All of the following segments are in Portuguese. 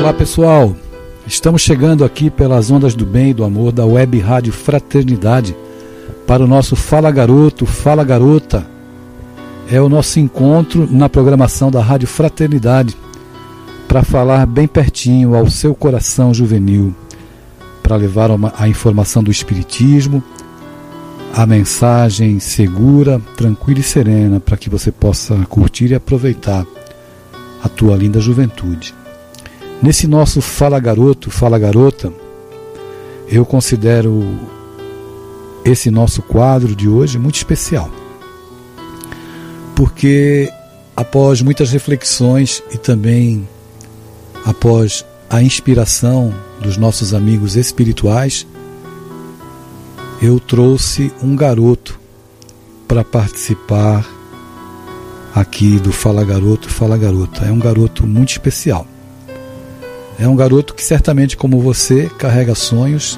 Olá pessoal, estamos chegando aqui pelas ondas do bem e do amor da Web Rádio Fraternidade para o nosso Fala Garoto, Fala Garota. É o nosso encontro na programação da Rádio Fraternidade para falar bem pertinho ao seu coração juvenil, para levar a informação do Espiritismo, a mensagem segura, tranquila e serena para que você possa curtir e aproveitar a tua linda juventude. Nesse nosso Fala Garoto, Fala Garota, eu considero esse nosso quadro de hoje muito especial, porque após muitas reflexões e também após a inspiração dos nossos amigos espirituais, eu trouxe um garoto para participar aqui do Fala Garoto, Fala Garota. É um garoto muito especial. É um garoto que certamente, como você, carrega sonhos,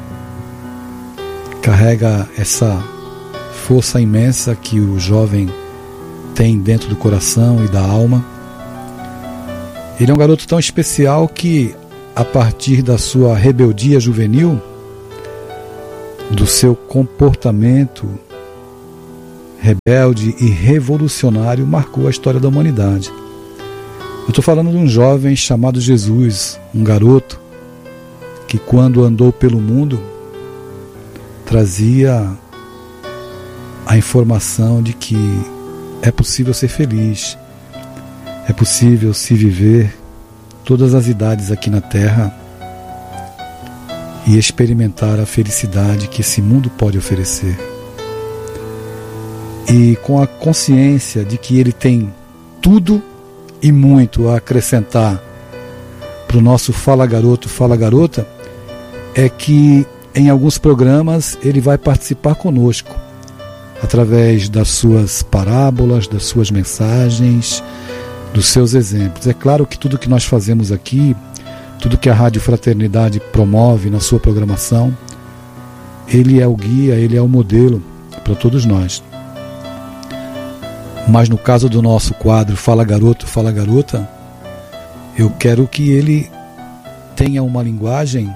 carrega essa força imensa que o jovem tem dentro do coração e da alma. Ele é um garoto tão especial que, a partir da sua rebeldia juvenil, do seu comportamento rebelde e revolucionário, marcou a história da humanidade. Eu estou falando de um jovem chamado Jesus, um garoto que, quando andou pelo mundo, trazia a informação de que é possível ser feliz, é possível se viver todas as idades aqui na Terra e experimentar a felicidade que esse mundo pode oferecer. E com a consciência de que ele tem tudo e muito a acrescentar para o nosso Fala Garoto, Fala Garota, é que em alguns programas ele vai participar conosco, através das suas parábolas, das suas mensagens, dos seus exemplos. É claro que tudo que nós fazemos aqui, tudo que a Rádio Fraternidade promove na sua programação, ele é o guia, ele é o modelo para todos nós. Mas no caso do nosso quadro Fala Garoto, Fala Garota, eu quero que ele tenha uma linguagem,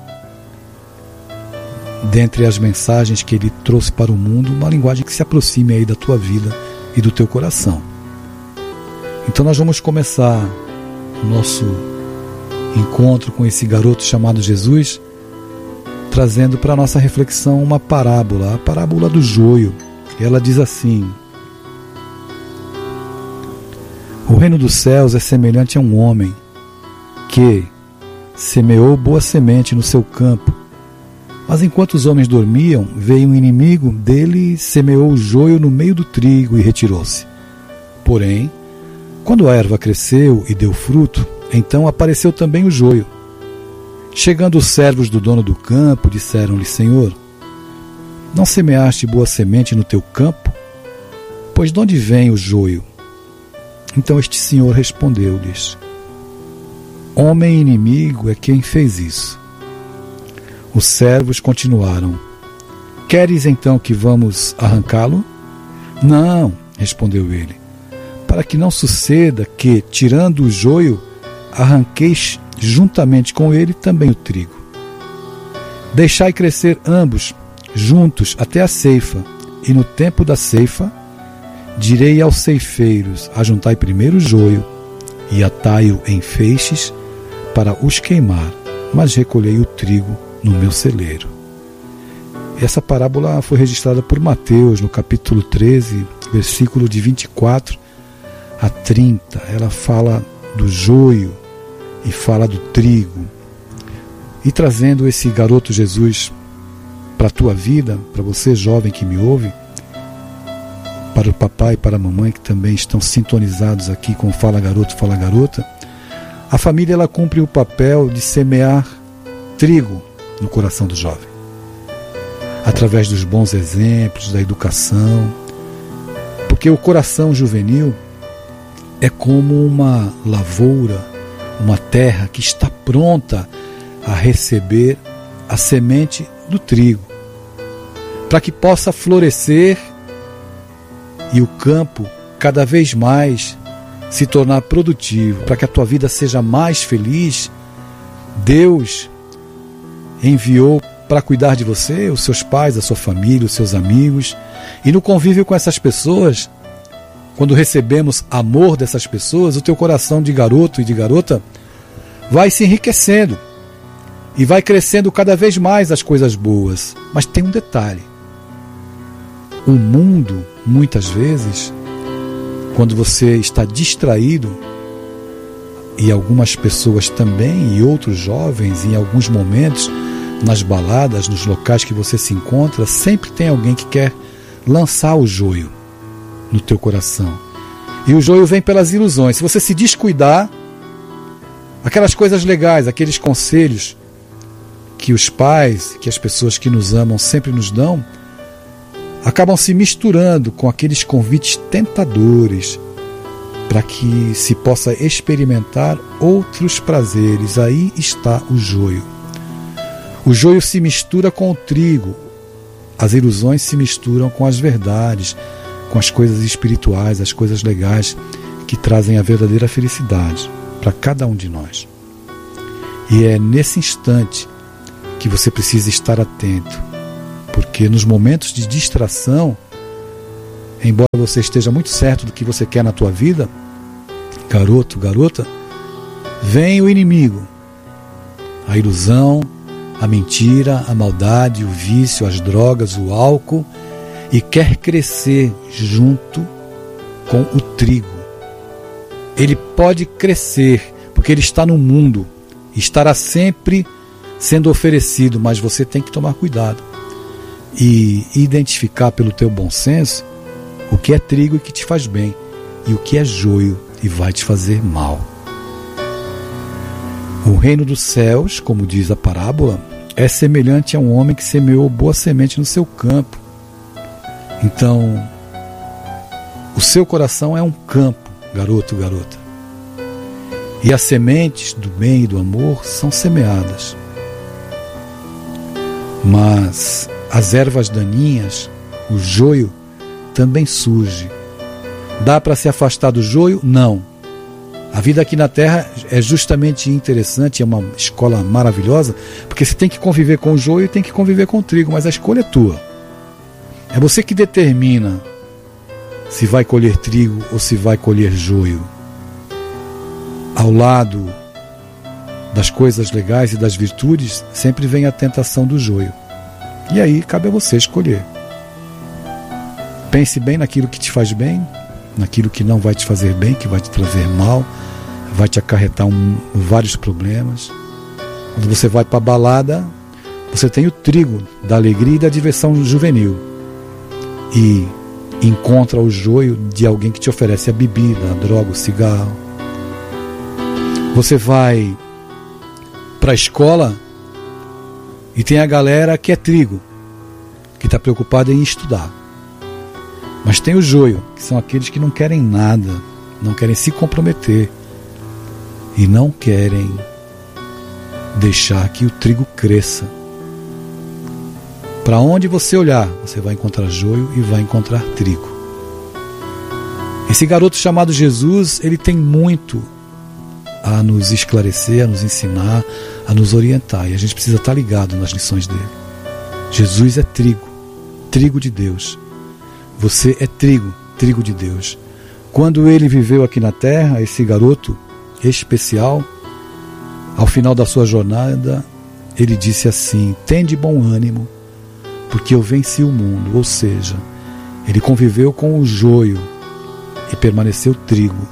dentre as mensagens que ele trouxe para o mundo, uma linguagem que se aproxime aí da tua vida e do teu coração. Então nós vamos começar o nosso encontro com esse garoto chamado Jesus, trazendo para a nossa reflexão uma parábola, a parábola do joio. Ela diz assim: o reino dos céus é semelhante a um homem que semeou boa semente no seu campo. Mas enquanto os homens dormiam, veio um inimigo dele e semeou o joio no meio do trigo e retirou-se. Porém, quando a erva cresceu e deu fruto, então apareceu também o joio. Chegando os servos do dono do campo, disseram-lhe: Senhor, não semeaste boa semente no teu campo? Pois de onde vem o joio? Então este senhor respondeu-lhes: homem inimigo é quem fez isso. Os servos continuaram: queres então que vamos arrancá-lo? Não, respondeu ele, para que não suceda que, tirando o joio, arranqueis juntamente com ele também o trigo. Deixai crescer ambos juntos até a ceifa, e no tempo da ceifa direi aos ceifeiros: ajuntai primeiro o joio e atai-o em feixes para os queimar, mas recolhei o trigo no meu celeiro. Essa parábola foi registrada por Mateus no capítulo 13, versículo de 24 a 30. Ela fala do joio e fala do trigo. E trazendo esse garoto Jesus para a tua vida, para você jovem que me ouve, para o papai e para a mamãe que também estão sintonizados aqui com Fala Garoto, Fala Garota, a família ela cumpre o papel de semear trigo no coração do jovem, através dos bons exemplos, da educação, porque o coração juvenil é como uma lavoura, uma terra que está pronta a receber a semente do trigo, para que possa florescer e o campo cada vez mais se tornar produtivo, para que a tua vida seja mais feliz, Deus enviou para cuidar de você, os seus pais, a sua família, os seus amigos. E no convívio com essas pessoas, quando recebemos amor dessas pessoas, o teu coração de garoto e de garota vai se enriquecendo e vai crescendo cada vez mais as coisas boas. Mas tem um detalhe: o mundo, muitas vezes, quando você está distraído, e algumas pessoas também, e outros jovens, em alguns momentos, nas baladas, nos locais que você se encontra, sempre tem alguém que quer lançar o joio no teu coração. E o joio vem pelas ilusões. Se você se descuidar, aquelas coisas legais, aqueles conselhos que os pais, que as pessoas que nos amam sempre nos dão, acabam se misturando com aqueles convites tentadores para que se possa experimentar outros prazeres. Aí está o joio. O joio se mistura com o trigo. As ilusões se misturam com as verdades, com as coisas espirituais, as coisas legais que trazem a verdadeira felicidade para cada um de nós. E é nesse instante que você precisa estar atento, porque nos momentos de distração, embora você esteja muito certo do que você quer na tua vida, garoto, garota, vem o inimigo, a ilusão, a mentira, a maldade, o vício, as drogas, o álcool, e quer crescer junto com o trigo. Ele pode crescer, porque ele está no mundo, estará sempre sendo oferecido, mas você tem que tomar cuidado e identificar pelo teu bom senso o que é trigo e que te faz bem, e o que é joio e vai te fazer mal. O reino dos céus, como diz a parábola, é semelhante a um homem que semeou boa semente no seu campo. Então, o seu coração é um campo, garoto, garota. E as sementes do bem e do amor são semeadas. Mas as ervas daninhas, o joio, também surge. Dá para se afastar do joio? Não. A vida aqui na Terra é justamente interessante, é uma escola maravilhosa, porque você tem que conviver com o joio e tem que conviver com o trigo, mas a escolha é tua. É você que determina se vai colher trigo ou se vai colher joio. Ao lado das coisas legais e das virtudes, sempre vem a tentação do joio. E aí cabe a você escolher. Pense bem naquilo que te faz bem, naquilo que não vai te fazer bem, que vai te trazer mal, vai te acarretar vários problemas. Quando você vai para a balada, você tem o trigo da alegria e da diversão juvenil e encontra o joio de alguém que te oferece a bebida, a droga, o cigarro. Você vai para a escola e tem a galera que é trigo, que está preocupada em estudar. Mas tem o joio, que são aqueles que não querem nada, não querem se comprometer e não querem deixar que o trigo cresça. Para onde você olhar, você vai encontrar joio e vai encontrar trigo. Esse garoto chamado Jesus, ele tem muito a nos esclarecer, a nos ensinar, a nos orientar. E a gente precisa estar ligado nas lições dele. Jesus é trigo, trigo de Deus. Você é trigo, trigo de Deus. Quando ele viveu aqui na terra, esse garoto especial, ao final da sua jornada, ele disse assim: tende bom ânimo, porque eu venci o mundo. Ou seja, ele conviveu com o joio e permaneceu trigo.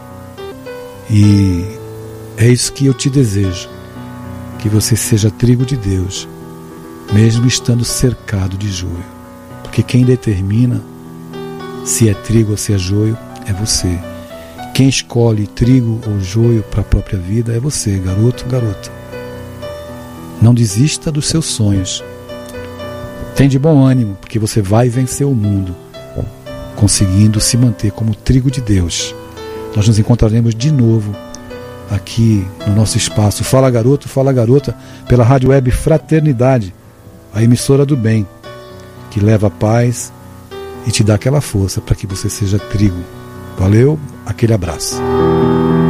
E é isso que eu te desejo, que você seja trigo de Deus, mesmo estando cercado de joio. Porque quem determina se é trigo ou se é joio é você. Quem escolhe trigo ou joio para a própria vida é você, garoto, garota. Não desista dos seus sonhos. Tem de bom ânimo, porque você vai vencer o mundo, conseguindo se manter como trigo de Deus. Nós nos encontraremos de novo aqui no nosso espaço Fala Garoto, Fala Garota, pela Rádio Web Fraternidade, a emissora do bem, que leva a paz e te dá aquela força para que você seja trigo. Valeu, aquele abraço.